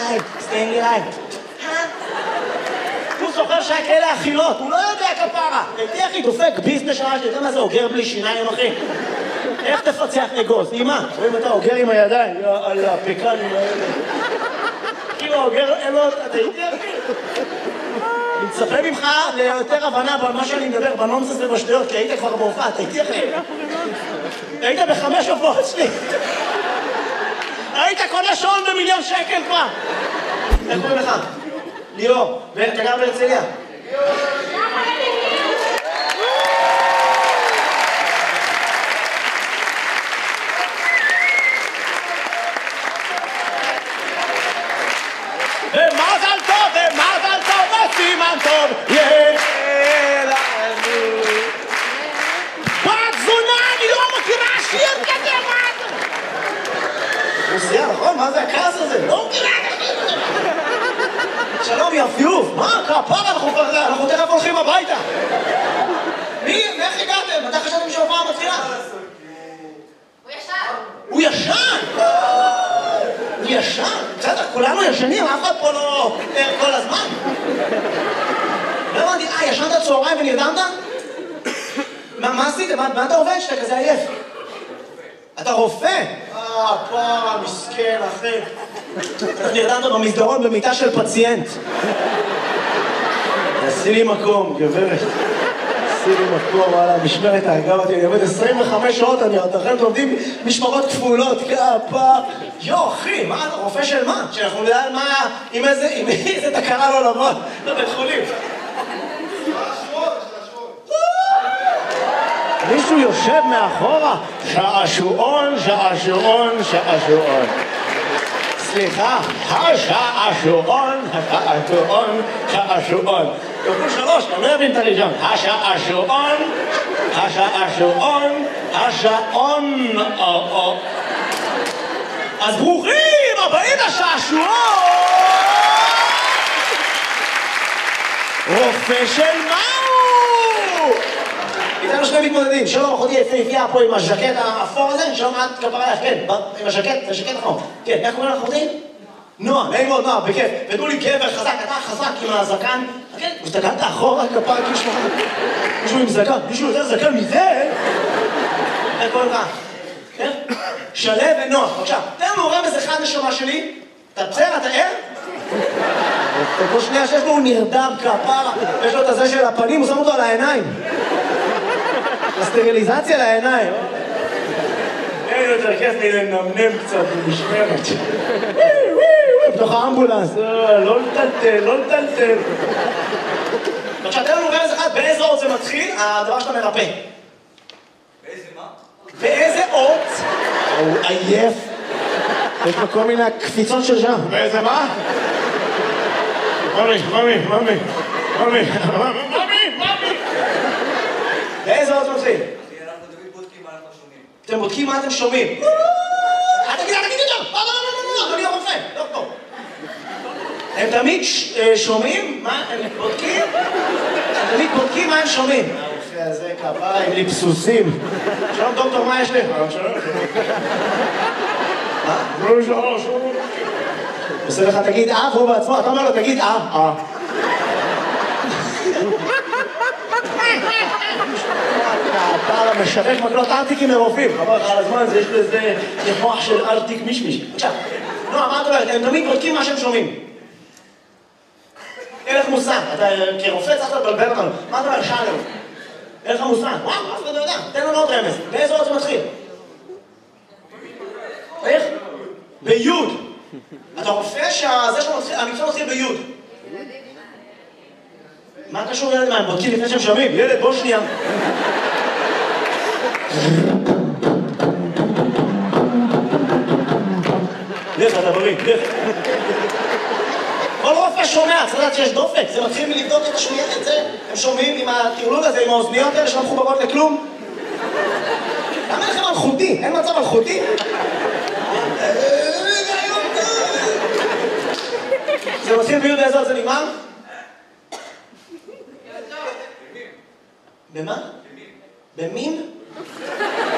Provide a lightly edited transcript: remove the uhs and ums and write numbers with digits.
אליי. הוא זוכר שהכאלה אכילות, הוא לא יודע כפרה. הייתי אחי דופק ביס בשעה שאתה יודע מה זה אוגר בלי שיניים אחי? איך תפצח אגוז? אמא, רואים אתה אוגר עם הידיים, על הפקנים האלה. כאילו אוגר אלות, אתה הייתי אחי? אני מצפה ממך ליותר הבנה במה שאני מדבר, בנונסס ובשטויות, כי היית כבר בהופעה, אתה הייתי אחי? היית ב5 הופעות שלי. היית קונה שעון ב1,000,000 שקל כבר. איך קוראים לך? ליאור, ואתה גר בהרצליה? ומזל טוב, וסימן טוב, יהיה לנו. בת זונה, אני לא מכירה שיר כזה, מה זה? רוסיה, נכון? מה זה הכעס הזה? לא מכירה את השיר. שלום יפיוף, מה? כפרה, אנחנו תכף הולכים הביתה. מי? איך הגעתם? מתי חשבתם שההופעה מתחילה? הוא ישן! הוא ישן? בסדר, כולנו ישנים, אף אחד פה לא ער כל הזמן. לא הבנתי, ישנת צהריים ונרדמת? מה עשית? מה אתה עובד שאתה כזה עייף? אתה רופא? פרה, מסכן, אחי. אתה נרדמת במסדרון במיטה של פציינט. עשי לי מקום, גברת. עשי לי מקום, וואלה, משמרת האגב אותי, אני עובד 25 שעות, אתם עובדים משמרות כפולות, כפה. אחי, מה אתה רופא של מה? שאנחנו נדע על מה, עם איזה תקרה לא לבוא לבית חולים. מישהו יושב מאחורה, שעשועון. סליחה, השעשועון. כפול 3, אני לא אבין את הראשון. השעון. אז ברוכים הבאים לשעשועון! רופא של מהו? איתנו שני מתמודדים, שלום אחותי יפהפייה פה עם הז'קט האפור הזה, שלום את כפרה לך, כן, עם הז'קט, זה ז'קט נכון. כן, איך קוראים לך אחותי? נועה, נעים מאוד נועה, בכיף. ותנו לי גבר חזק, אתה חזק עם הזקן. כן, הסתכלת אחורה כפרה כאילו שלך. מישהו עם זקן, מישהו יותר זקן מזה? איך קוראים לך? כן? שלו ונועה, בבקשה. תן לנו רמז אחד נשמה שלי. אתה בסדר, אתה ער? כל שנייה שיש לו הוא נרדם כפרה, יש לו את הזה של הפנים, הוא שם אותו על העיניים. הסטריליזציה לעיניים. אין יותר כיף לי לנמנם קצת במשמרת. בתוך האמבולנס, לא לטלטל. בבקשה, תן לנו רמז אחד, באיזה אות זה מתחיל, הדבר שאתה מרפא. באיזה מה? באיזה אות? הוא עייף. יש לו כל מיני קפיצות של שם. באיזה מה? ממי. באיזה אות מתחיל? אנחנו תמיד בודקים מה אנחנו שומעים. אתם בודקים מה אתם שומעים. תגיד שם! לא, אדוני הרופא, דוקטור. הם תמיד שומעים? מה הם בודקים? הם תמיד בודקים מה הם שומעים. הרופא הזה כפרה עם ליפסוסים. שלום דוקטור, מה יש לי? שלום. עושה לך תגיד והוא בעצמו, אתה אומר לו תגיד אתה משווק מקלות ארטיקים מרופאים, חבל לך על הזמן, יש לזה מוח של ארטיק מישמיש. עכשיו, נועה, מה את אומרת? הם תמיד בודקים מה שהם שומעים. אין לך מושג, אתה כרופא צריך לבלבל אותנו. מה אתה אומר? שאלה לנו. אין לך מושג. וואו, אף אחד לא יודע. תן לנו עוד רמז. באיזה אות זה מתחיל? איך? ביוד. אתה רופא שהמקצוע מתחיל ביוד. מה קשור ילד? מה, הם בודקים לפני שהם שומעים? ילד, בוא שנייה. לך, אתה בריא, לך. כל רופא שומע, צריך לדעת שיש דופק. זה מתחיל מלבדוק את השמיעה, את זה. הם שומעים עם הטרלול הזה, עם האוזניות האלה שלא מחוברות לכלום. למה לכם אלחוטי? אין מצב אלחוטי? זה מתחיל ביוד באיזו זה נגמר? במה? במין?